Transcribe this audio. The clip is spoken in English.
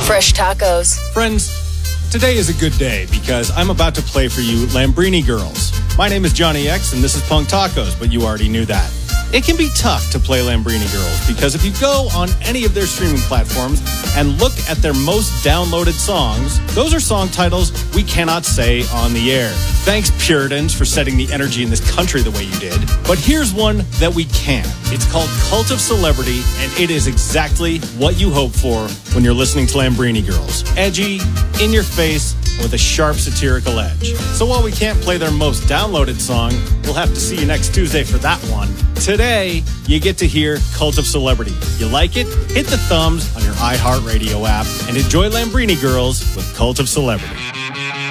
Fresh tacos. Friends, today is a good day because I'm about to play for you Lambrini Girls. My name is Johnny X and this is Punk Tacos, but you already knew that. It can be tough to play Lambrini Girls because if you go on any of their streaming platforms and look at their most downloaded songs, those are song titles we cannot say on the air. Thanks, Puritans, for setting the energy in this country the way you did. But here's one that we can. It's called Cult of Celebrity, and it is exactly what you hope for when you're listening to Lambrini Girls. Edgy, in your face, with a sharp satirical edge. So while we can't play their most downloaded song, we'll have to see you next Tuesday for that one. Today, you get to hear Cult of Celebrity. You like it? Hit the thumbs on your iHeartRadio app and enjoy Lambrini Girls with Cult of Celebrity.